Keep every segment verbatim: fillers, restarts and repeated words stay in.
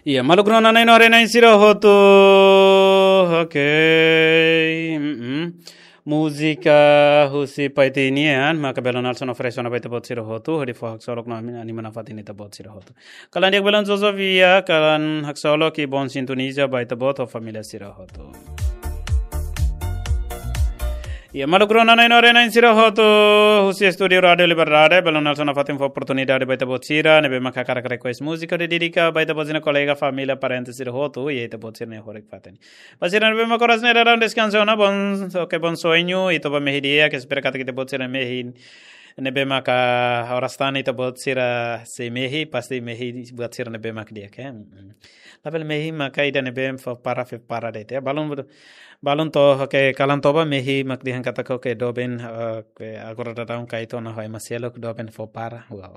Iya, malu krona nai nore nai sira hotu. Oke. Mm-mm. Música husi paiti nian maka belon alson ofresona paita bot sira hotu hadi fo haksolok no ani manafat ini ta bot sira hotu. Kalan diak belon Josofia kalan haksolok ki bon sintonisa baita bot o familia sira hotu. Iya, malu krona nai nore nai sira hotu husi studio radio liberade belon alson afatim fo oportunidade baita bot sira nebe maka karak request música de dedica baita bot sira colega família parente sira hotu e ita bot sira ne horek faten. Pasira nebe maka corazón era descanso na bon que bon sueño y toba mehidia que espera kata kita bot sira mehin nebe maka orastan ita bot sira se mehi pasti mehi bot sira nebe mak dia ke. Label mehi maka ida nebe fo para fe para de te balon balon to ke kalan toba mehi mak dihan kata ko ke doben uh, ke agora datang kaito na hoy masielo ke doben fo para wow.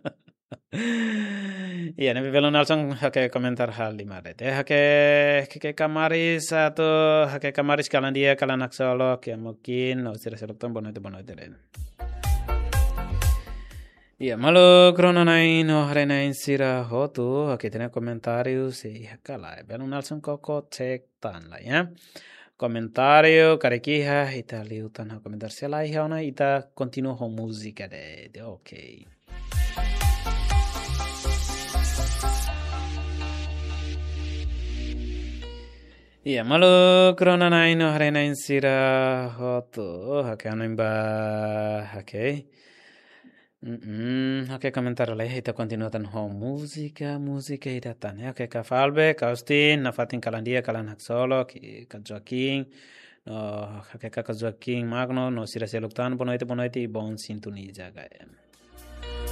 Iya nebe belon alsong ke komentar hal lima de te ke ke kamaris atau ke kamaris kalan dia kalan aksolo ke mungkin no sira selokton bono te bono te. Iya, malu krona nai no hare nai sira hotu oke tena komentario si hakala belon alsong koko cek tan lah ya. Comentario, carequija, ita liutan ha comentar se la hija ona ita continuo con música de de okay. Iya, malu krona nai no hare nai sira hotu hake anoimba hake. Mm hake comentar la ita continua tan ho música, música ita tan. Hake ka falbe, ka Austin, na fatin kalandia kalan hak solo ki ka Joaquin. No hake ka Joaquin magno no sira seluktan bonoite bonoite bon sintoni jaga.